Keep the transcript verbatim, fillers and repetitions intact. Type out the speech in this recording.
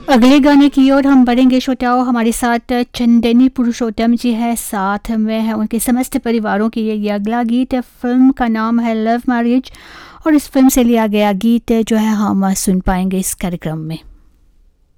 अगले गाने की ओर हम बढ़ेंगे श्रोताओं। हमारे साथ चंदनी पुरुषोत्तम जी है, साथ में है उनके समस्त परिवारों की ये अगला गीत। फिल्म का नाम है लव मैरिज और इस फिल्म से लिया गया गीत जो है हम सुन पाएंगे इस कार्यक्रम में।